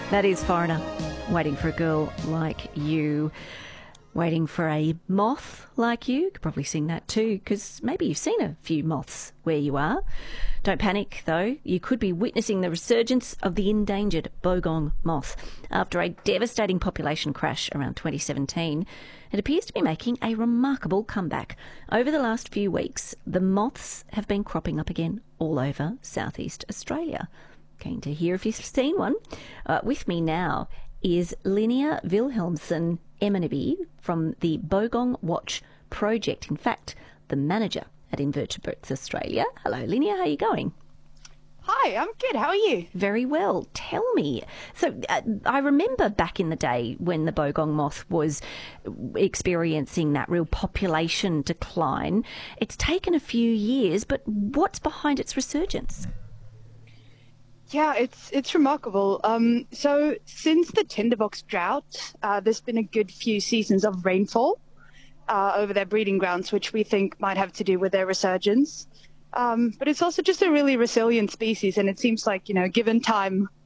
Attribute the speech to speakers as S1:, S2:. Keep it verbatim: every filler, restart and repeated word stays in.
S1: That is Foreigner, waiting for a girl like you. Waiting for a moth like you. You could probably sing that too, because maybe you've seen a few moths where you are. Don't panic, though. You could be witnessing the resurgence of the endangered bogong moth. After a devastating population crash around twenty seventeen, it appears to be making a remarkable comeback. Over the last few weeks, the moths have been cropping up again all over southeast Australia. Keen to hear if you've seen one. Uh, with me now is Linnea Wilhelmsen Emenaby from the Bogong Watch project. In fact, the manager at Invertebrates Australia. Hello, Linnea. How are you going?
S2: Hi, I'm good. How are you?
S1: Very well. Tell me. So uh, I remember back in the day when the bogong moth was experiencing that real population decline. It's taken a few years, but what's behind its resurgence?
S2: Yeah, it's it's remarkable. Um, so since the tinderbox drought, uh, there's been a good few seasons of rainfall uh, over their breeding grounds, which we think might have to do with their resurgence. Um, but it's also just a really resilient species, and it seems like, you know, given time,